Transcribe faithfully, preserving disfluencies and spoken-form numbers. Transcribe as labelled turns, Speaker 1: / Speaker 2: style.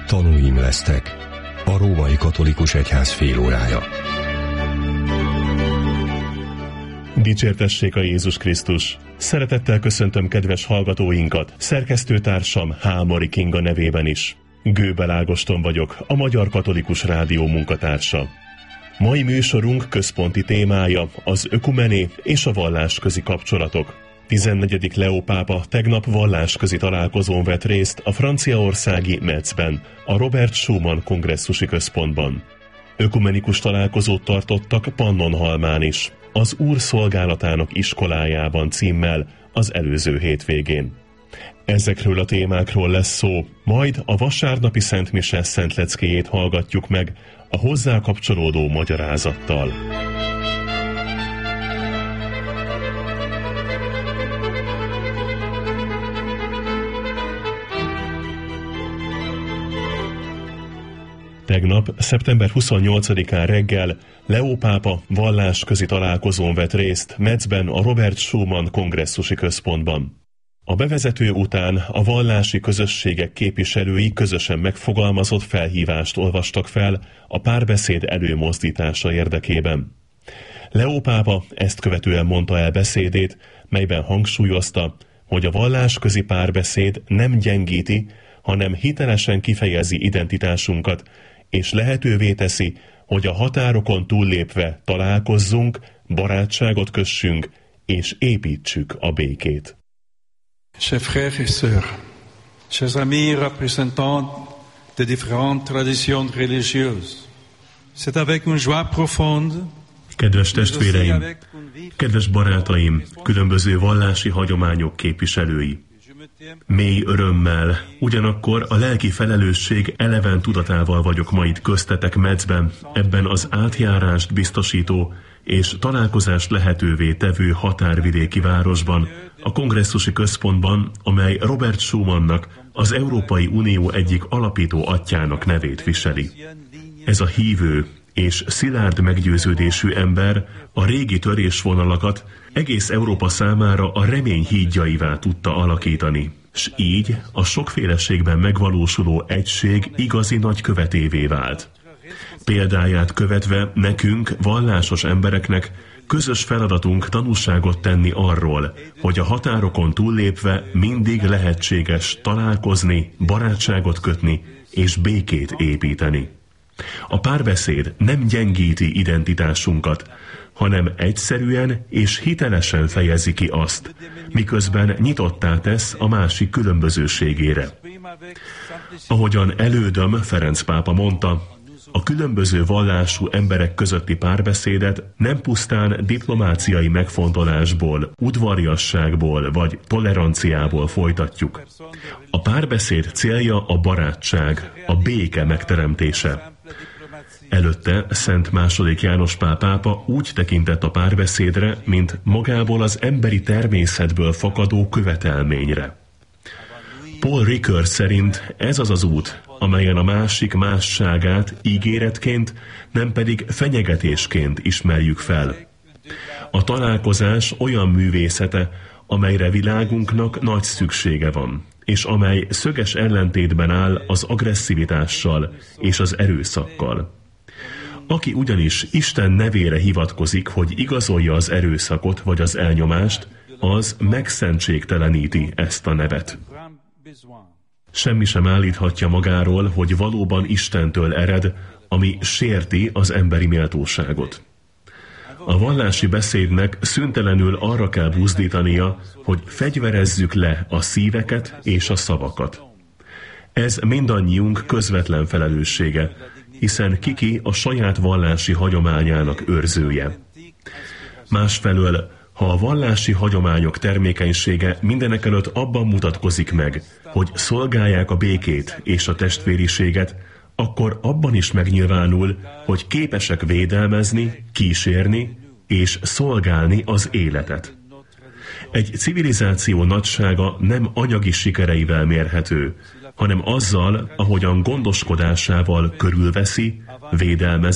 Speaker 1: Tanúim lesztek. A római katolikus egyház félórája.
Speaker 2: Dicsértessék a Jézus Krisztus! Szeretettel köszöntöm kedves hallgatóinkat, szerkesztőtársam Hámori Kinga nevében is. Gőbel Ágoston vagyok, a Magyar Katolikus Rádió munkatársa. Mai műsorunk központi témája az ökumené és a vallásközi kapcsolatok. tizennegyedik Leó pápa tegnap vallásközi találkozón vett részt a franciaországi Metzben, a Robert Schuman kongresszusi központban. Ökumenikus találkozót tartottak Pannonhalmán is, az Úr szolgálatának iskolájában címmel az előző hétvégén. Ezekről a témákról lesz szó, majd a vasárnapi szentmise szentleckéjét hallgatjuk meg a hozzá kapcsolódó magyarázattal. Tegnap, szeptember huszonnyolcadikán reggel Leó pápa vallásközi találkozón vett részt Metzben a Robert Schuman kongresszusi központban. A bevezető után a vallási közösségek képviselői közösen megfogalmazott felhívást olvastak fel a párbeszéd előmozdítása érdekében. Leó pápa ezt követően mondta el beszédét, melyben hangsúlyozta, hogy a vallásközi párbeszéd nem gyengíti, hanem hitelesen kifejezi identitásunkat, és lehetővé teszi, hogy a határokon túllépve találkozzunk, barátságot kössünk, és építsük a békét.
Speaker 3: Chers frères et sœurs, chers amis représentants des différentes traditions religieuses, c'est avec une joie profonde.
Speaker 2: Kedves testvéreim, kedves barátaim, különböző vallási hagyományok képviselői. Mély örömmel, ugyanakkor a lelki felelősség eleven tudatával vagyok ma itt köztetek Metzben, ebben az átjárást biztosító és találkozást lehetővé tevő határvidéki városban, a kongresszusi központban, amely Robert Schumannak, az Európai Unió egyik alapító atyjának nevét viseli. Ez a hívő és szilárd meggyőződésű ember a régi törésvonalakat egész Európa számára a remény hídjaivá tudta alakítani, s így a sokféleségben megvalósuló egység igazi nagykövetévé vált. Példáját követve nekünk, vallásos embereknek közös feladatunk tanúságot tenni arról, hogy a határokon túllépve mindig lehetséges találkozni, barátságot kötni és békét építeni. A párbeszéd nem gyengíti identitásunkat, hanem egyszerűen és hitelesen fejezi ki azt, miközben nyitottá tesz a másik különbözőségére. Ahogyan elődöm Ferenc pápa mondta, a különböző vallású emberek közötti párbeszédet nem pusztán diplomáciai megfontolásból, udvariasságból vagy toleranciából folytatjuk. A párbeszéd célja a barátság, a béke megteremtése. Előtte Szent második János Pál pápa úgy tekintett a párbeszédre, mint magából az emberi természetből fakadó követelményre. Paul Ricoeur szerint ez az az út, amelyen a másik másságát ígéretként, nem pedig fenyegetésként ismerjük fel. A találkozás olyan művészete, amelyre világunknak nagy szüksége van, és amely szöges ellentétben áll az agresszivitással és az erőszakkal. Aki ugyanis Isten nevére hivatkozik, hogy igazolja az erőszakot vagy az elnyomást, az megszentségteleníti ezt a nevet. Semmi sem állíthatja magáról, hogy valóban Istentől ered, ami sérti az emberi méltóságot. A vallási beszédnek szüntelenül arra kell buzdítania, hogy fegyverezzük le a szíveket és a szavakat. Ez mindannyiunk közvetlen felelőssége, hiszen kiki a saját vallási hagyományának őrzője. Másfelől, ha a vallási hagyományok termékenysége mindenekelőtt abban mutatkozik meg, hogy szolgálják a békét és a testvériséget, akkor abban is megnyilvánul, hogy képesek védelmezni, kísérni és szolgálni az életet. Egy civilizáció nagysága nem anyagi sikereivel mérhető, hanem azzal, ahogyan gondoskodásával körülveszi, védelmezi